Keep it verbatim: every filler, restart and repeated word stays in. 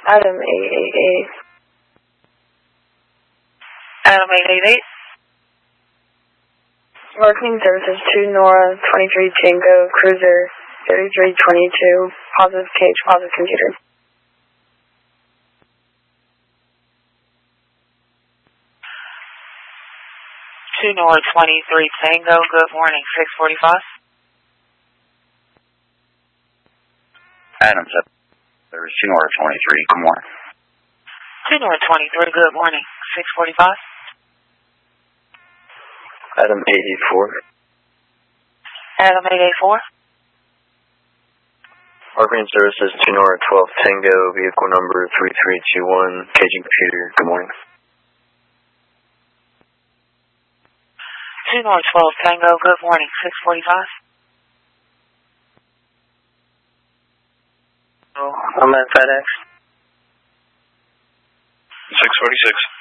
Adam eight eight eight. Adam eight eight eight. Marketing services to Nora twenty-three Tango Cruiser thirty-three twenty-two. Positive cage, positive computer. To Nora twenty-three Tango, good morning, six forty-five. Adam seven. There's two Nora twenty-three, good morning. two Nora twenty-three, good morning, six forty-five. Adam eight eight four. Adam eight eight four. Marketing services to Nora twelve Tango, vehicle number three three two one, caging computer, good morning. two Nora twelve Tango, good morning, six forty-five. Oh, I'm at FedEx. six forty-six.